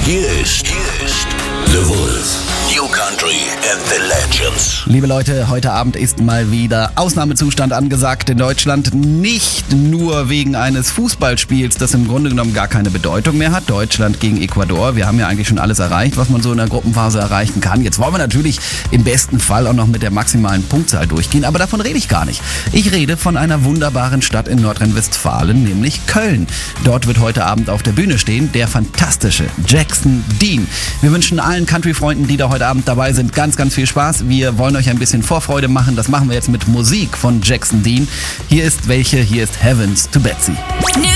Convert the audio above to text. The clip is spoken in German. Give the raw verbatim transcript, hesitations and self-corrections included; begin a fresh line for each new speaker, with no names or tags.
Hier ist, hier ist The Wolf. New Country and the Legends.
Liebe Leute, heute Abend ist mal wieder Ausnahmezustand angesagt in Deutschland. Nicht nur wegen eines Fußballspiels, das im Grunde genommen gar keine Bedeutung mehr hat. Deutschland gegen Ecuador. Wir haben ja eigentlich schon alles erreicht, was man so in der Gruppenphase erreichen kann. Jetzt wollen wir natürlich im besten Fall auch noch mit der maximalen Punktzahl durchgehen. Aber davon rede ich gar nicht. Ich rede von einer wunderbaren Stadt in Nordrhein-Westfalen, nämlich Köln. Dort wird heute Abend auf der Bühne stehen der fantastische Jackson Dean. Wir wünschen allen Country-Freunden, die da heute Abend dabei sind, ganz, ganz viel Spaß. Wir wollen euch ein bisschen Vorfreude machen. Das machen wir jetzt mit Musik von Jackson Dean. Hier ist welche, hier ist Heavens to Betsy.